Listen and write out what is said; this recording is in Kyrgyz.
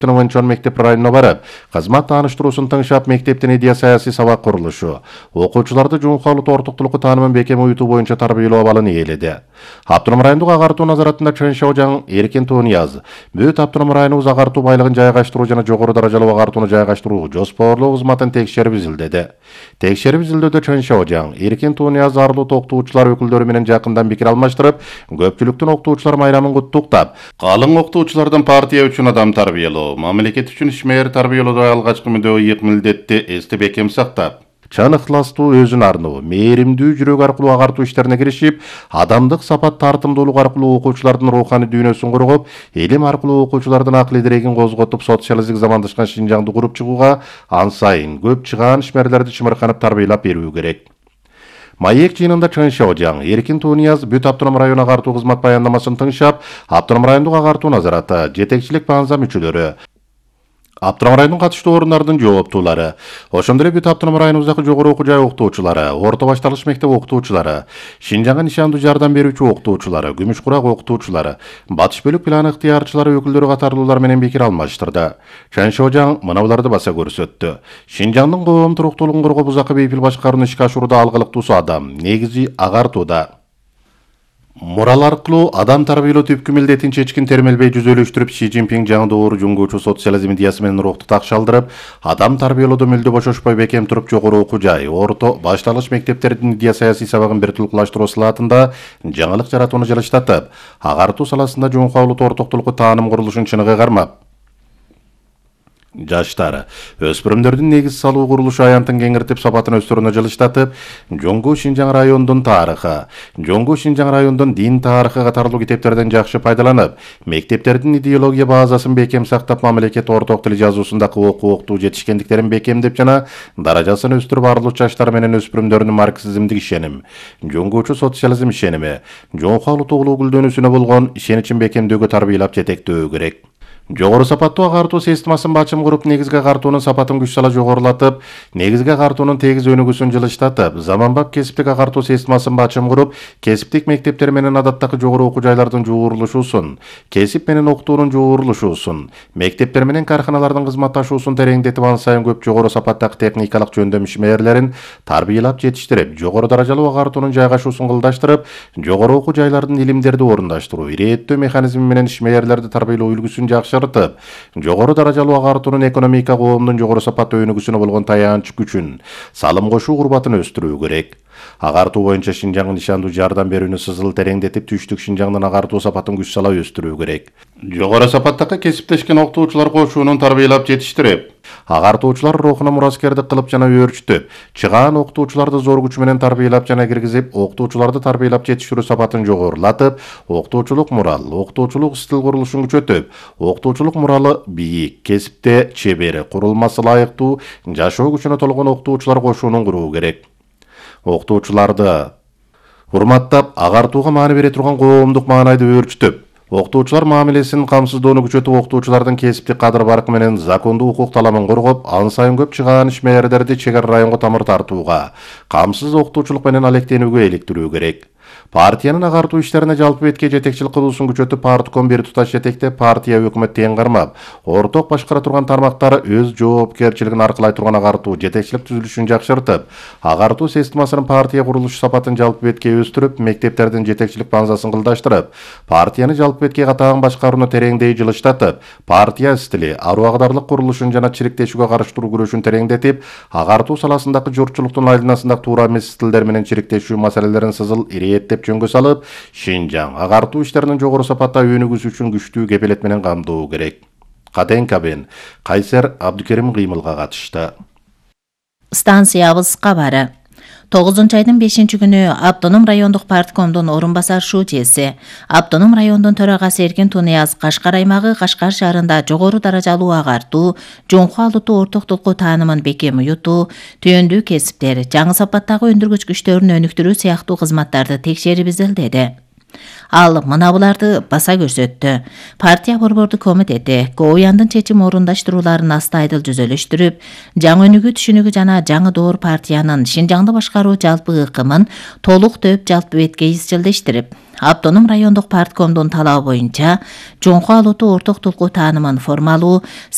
Чон мектеп районуна барып, кызмат тааныштыруусын тыңшап, мектептин идея саясий сабак курулушу, окуучуларды жуңкалуу ортуктулукку таанымын бекем уютуу боюнча тарбиялоо абалын ээледи. Автоном райондук агартуу назаратында Чөншө Ожаң Эркин Тунияз Бүт автоном районубуз агартуу байлыгын жайгаштыруу жана жогору даражалуу агартууну жайгаштыруу жоспарлоо кызматын текшерип изилдеди. Текшерип изилдөөдө Чөншө Ожаң Эркин Тунияз арлуу окутуучулар өкүлдөрү менен жакындан пикир алмаштырып, көпчүлүктүн окутуучулар майрамын куттуктап, калың окутуучулардан партия үчүн адам тарбиялоо, мамлекет үчүн ишмер тарбиялоодо алгачкы мүдөө ыйык милдетти эсте бекем сактап, чын ыхластуу, өзүн арноо, мээримдүү жүрөк аркылуу агартуу иштерине киришип, адамдык сапат тартымдуулук аркылуу окуучулардын руханий дүйнөсүн кургуп, илим аркылуу окуучулардын акыл идирегин козготуп, социалисттик замандашкан Шинжаңды куруп чыгууга ан сайын көп чыгаан ишмерлерди чымырканып тарбиялап берүү керек. Маек жыйынында Чөншө Ожаң Эркин Тунияз Бүт автоном район агартуу кызмат баяндамасын тыңшап, автоном райондук агартуу назараты, жетекчилик баңза мүчөлөрү, автоном райондун катыштуу орундардын жооптуулары, ошондой эле Бүт автоном районубуздагы жогору окуу жай окутуучулары, орто башталыш мектеп окутуучулары, Шинжаңга нишандуу жардам берүүчү окутуучулары, Күмүш Курак окутуучулары, Батыш бөлүк план ыктыярчылары өкүлдөрү катарлуулар менен пикир алмаштырды. Чөншө Ожаң мына буларды баса көрсөттү. Шинжаңдын коом туруктуулугун коргоп узакка бейпил башкарууну ишке ашырууда алгылыктуусу адам, негизи агартууда. Мурал аркылуу адам тарбиялоо түпкү милдетин чечкин термелбей жүзөлүштүрүп, Си Цзиньпин жаңы доору жуңгуучу социализм идеясы менен рухту такшалдырып, адам тарбиялоодо мүлдө бошошпой бекем туруп, жогору окуу жай, орто башталыш мектептердин идея саясий сабагын биртиликтүүлаштыруу сылаатында жаңылык жаратууну жылыштатып, агартуу саласында жуңкалуу ортоктулукку тааным курулушун чыныгы кармап, жаштар, өспүрүмдөрдүн негиз салуу курулушу аянтын кеңиртип, сапатын өстөрүнө жылыштатып, Жоңгу Шинжаң райондун тарыхы, Жоңгу Шинжаң райондун дин тарыхы катарлуу китептерден жакшы пайдаланып, мектептердин идеология базасын бекем сактап, мамлекет орток тил жазуусундагы окуу жетишкендиктерин бекемдеп жана даражасын өстүрүп, арлуу жаштар менен өспүрүмдөрдүн марксизмдик ишеним, жоңгуучу социализм ишеними, жоңкалуу тугулуу гүлдөнүүсүнө болгон ишеничин бекемдөөгө тарбиялап жетектөө керек. Жогору сапаттуу агартуу системасын бачым куруп, негизги агартуунун сапатын күч сала жогорулатып, негизги агартуунун тегиз өнүгүүсүн жылыштатып, заманбап кесиптик агартуу системасын бачым куруп, кесиптик мектептер менен адаттагы жогору окуу жайлардын жуурулушуусун, кесип менен окутуунун жуурулушуусун, мектептер менен карканалардын кызматташуусун тереңдетип, ан сайын көп жогору сапаттагы техникалык жөндөм ишмерлерин тарбиялап жетиштирип, жогору даражалуу агартуунун жайгашуусун кылдаштырып, жогору окуу жайлардын илимдерди орундаштыруу, ирээттөө механизми менен ишмерлерди тарбиялоо үлгүсүн жакшыртып, жогору даражалуу агартуунун экономика коомдун жогору сапаттуу өнүгүүсүнө болгон таянч күчүн, салым кошуу курбатын өстүрүү керек. Агартуу боюнча Шинжаңга нишандуу жардам берүүнү сызыл тереңдетип, түштүк Шинжаңдын агартуу сапатын күч сала өстүрүү керек. Жогору сапаттагы кесиптешкен окутуучулар кошуунун тарбиялап жетиштирип, агартуучулар рухуна мураскердик кылып жана өөрчүтүп, чыгаан окутуучуларды зор күч менен тарбиялап жана киргизип, окутуучуларды тарбиялап жетиштирүү сапатын жогорулатып, окутуучулук мурал, окутуучулук стил курулушун күчөтүп, окутуучулук муралы бийик, кесипте чебер, курулмасы ылайыктуу, жашоо күчүнө толгон окутуучулар кошуунун куруу керек. Окутуучуларды урматтап, агартууга маани бере турган коомдук маанайды өөрчүтүп, окутуучулар мамилесин камсыздоону күчөтүп, окутуучулардын кесиптик кадыр баркы менен закондуу укук таламын коргоп, ан сайын көп чыгаан ишмерлерди чегара районго тамыр тартууга, камсыз окутуучулук менен алектенүүгө иликтирүү керек. Партиянын агартуу иштерине жалпы бетке жетекчилик кылуусун күчөтүп, партком бир туташ жетектеп, партия өкмөт тең кармап, орток башкара турган тармактары өз жоопкерчилигин аркылай турган агартуу жетекчилик түзүлүшүн жакшыртып, агартуу системасынын партия курулуш сапатын жалпы бетке өстүрүп, мектептердин жетекчилик баңзасын кылдаштырып, партияны жалпы бетке катаан башкарууну тереңдей жылыштатып, партия стили, аруу агдарлык курулушун жана чириктешүүгө каршы туруу күрөшүн тереңдетип, агартуу саласындагы журтчулуктун айланасындагы туура эмес стилдер менен чириктешүү маселелерин сызыл ирээттеп жөнгө салып, Шинжаң агартуу иштеринин жогору сапатта өнүгүүсү үчүн күчтүү кепилет менен камдоо керек. Каден Кабен, Кайсер Абдукерим Кыймылга катышты. Станциябыз кабары. 9-айдын 5-күнү Автоном райондук парткомдун орун басар шүүчеси, Автоном райондун төрагасы Эркин Тунияз Кашкар аймагы Кашкар шаарында жогору даражалуу агартуу, жоңку алутуу ортоктулукку таанымын бекем уютуу, түйөндүү кесиптер, жаңы сапаттагы өндүргүч күчтөрүн өнүктүрүү сыяктуу кызматтарды текшерип изилдеди. Ал мына буларды баса көрсөттү. Партия борбордук комитети КООЯндын чечим орундаштырууларын астайдыл жүзөлүштүрүп, жаңы өнүгүү түшүнүгү жана жаңы доор партиянын Шинжаңды башкаруу жалпы ыкымын толук төп жалпы бетке изчилдештирип, Автоном райондук парткомдун талабы боюнча жоңку алутуу ортоктулукку таанымын формалуу,